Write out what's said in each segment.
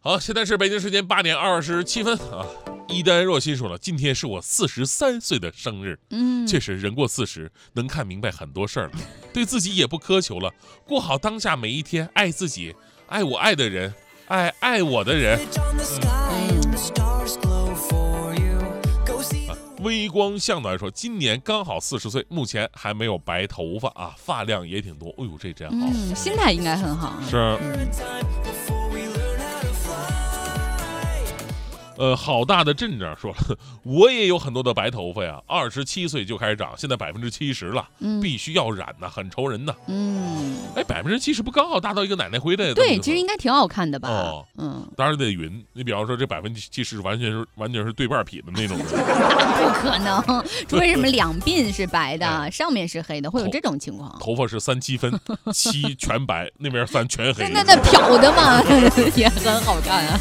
好，现在是北京时间8点27分啊。伊丹若心说了，今天是我43岁的生日。确实人过40，能看明白很多事儿了，对自己也不苛求了，过好当下每一天，爱自己，爱我爱的人，爱我的人。微光向导说，今年刚好40岁，目前还没有白头发啊，发量也挺多。哎呦，这真好。 心态应该很好。 是。好大的阵仗说了，我也有很多的白头发呀，27岁就开始长，现在70%了，必须要染呐，很愁人呐。70%不刚好达到一个奶奶灰的？ 对，其实应该挺好看的吧？ 当然得匀。你比方说这70%完全是对半劈的那种人， 不可能，除非什么两鬓是白的，上面是黑的，会有这种情况。 头发是3-7分，7全白，那边3全黑。 那漂的嘛，也很好看啊。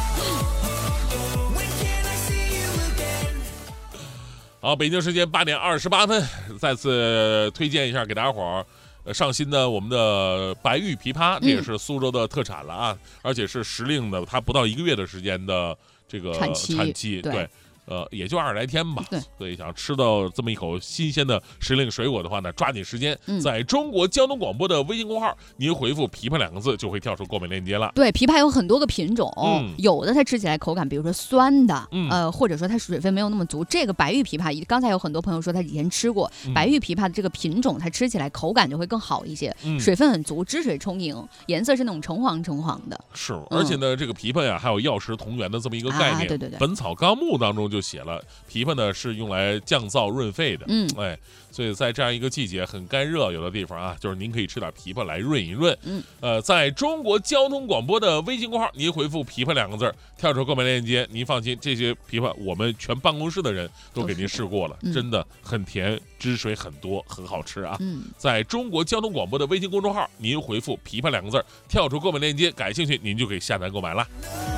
好，北京时间8点28分，再次推荐一下给大家伙儿上新的我们的白玉枇杷，这也是苏州的特产了啊，而且是时令的，它不到1个月的时间的这个产期，对。也就20来天吧，所以想吃到这么一口新鲜的时令水果的话呢，抓紧时间，在中国交通广播的微信公号，您回复枇杷2个字就会跳出购买链接了。 对，枇杷有很多个品种，有的它吃起来口感，比如说酸的，或者说它水分没有那么足。这个白玉枇杷，刚才有很多朋友说他以前吃过白玉枇杷的这个品种，它吃起来口感就会更好一些，水分很足，汁水充盈，颜色是那种橙黄的。是， 而且呢，这个枇杷呀还有药食同源的这么一个概念。 对， 本草纲目当中就写了，枇杷呢是用来降燥润肺的，所以在这样一个季节很干热，有的地方啊，就是您可以吃点枇杷来润一润。在中国交通广播的微信公号，您回复枇杷2个字，跳出购买链接，您放心，这些枇杷我们全办公室的人都给您试过了，真的很甜，汁水很多，很好吃啊。在中国交通广播的微信公众号，您回复枇杷2个字，跳出购买链接，感兴趣您就可以下单购买了。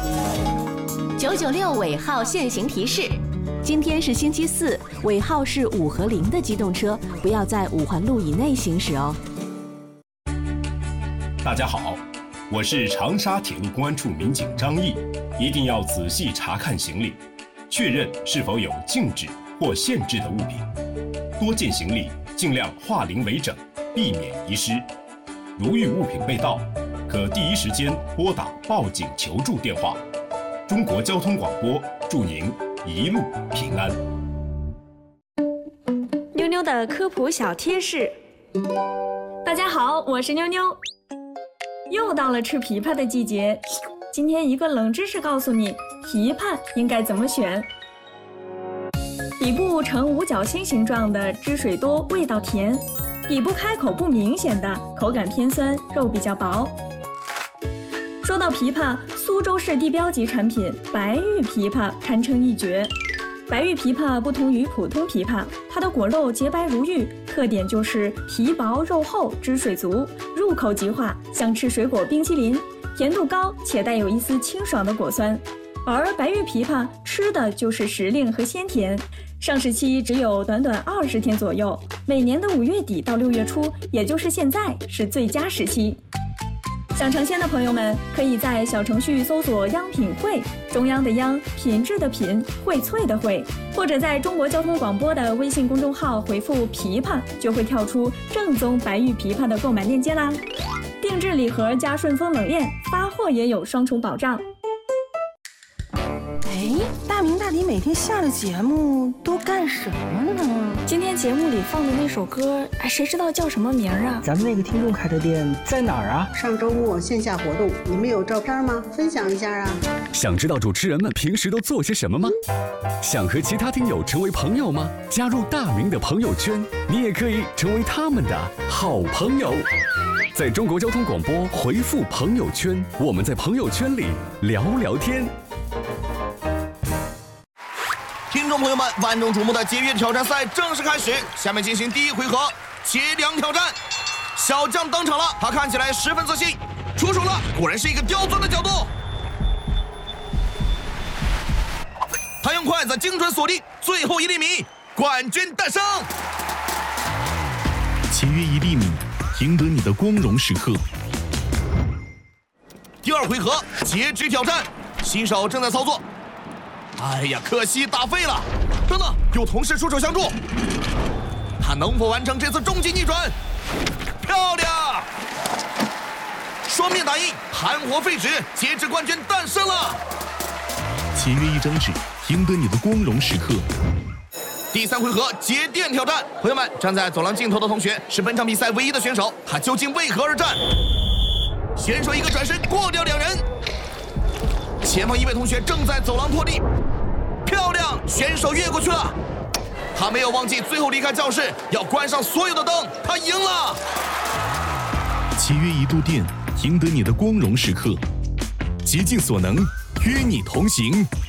996尾号限行提示：今天是星期四，尾号是5和0的机动车不要在5环路以内行驶哦。 大家好，我是长沙铁路公安处民警张毅，一定要仔细查看行李，确认是否有禁止或限制的物品。多件行李尽量化零为整，避免遗失。如遇物品被盗，可第一时间拨打报警求助电话。中国交通广播祝您一路平安。 妞妞的科普小贴士。大家好，我是妞妞。又到了吃枇杷的季节，今天一个冷知识告诉你，枇杷应该怎么选。底部呈五角星形状的，汁水多，味道甜；底部开口不明显的，口感偏酸，肉比较薄。说到枇杷，苏州市地标级产品白玉枇杷堪称一绝。白玉枇杷不同于普通枇杷，它的果肉洁白如玉，特点就是皮薄肉厚，汁水足，入口即化，像吃水果冰淇淋，甜度高且带有一丝清爽的果酸。而白玉枇杷吃的就是时令和鲜甜，上市期只有短短20天左右，每年的5月底到6月初，也就是现在是最佳时期。想尝鲜的朋友们，可以在小程序搜索央品汇，中央的央，品质的品，荟萃的荟，或者在中国交通广播的微信公众号回复枇杷，就会跳出正宗白玉枇杷的购买链接啦。定制礼盒加顺丰冷链，发货也有双重保障。 大明大迪每天下了节目都干什么呢？ 今天节目里放的那首歌，谁知道叫什么名啊？ 咱们那个听众开的店在哪儿啊？ 上周末线下活动，你们有照片吗？分享一下啊！ 想知道主持人们平时都做些什么吗？想和其他听友成为朋友吗？加入大明的朋友圈，你也可以成为他们的好朋友。在中国交通广播回复朋友圈，我们在朋友圈里聊聊天。 听众朋友们，万众瞩目的节约挑战赛正式开始，下面进行第一回合切梁挑战。小将登场了，他看起来十分自信，出手了，果然是一个刁钻的角度。他用筷子精准锁定最后1厘米，冠军诞生。 节约1厘米，赢得你的光荣时刻。 第二回合截肢挑战， 新手正在操作。哎呀，可惜打废了。等等，有同事出手相助，他能否完成这次终极逆转？漂亮！双面打印，含活废纸，节制冠军诞生了。 签约一张纸，赢得你的光荣时刻。 第3回合节电挑战，朋友们，站在走廊尽头的同学是本场比赛唯一的选手，他究竟为何而战？选手一个转身过掉2人，前方一位同学正在走廊破地，漂亮，选手越过去了。他没有忘记最后离开教室要关上所有的灯，他赢了。 契约1度电，赢得你的光荣时刻，竭尽所能，与你同行。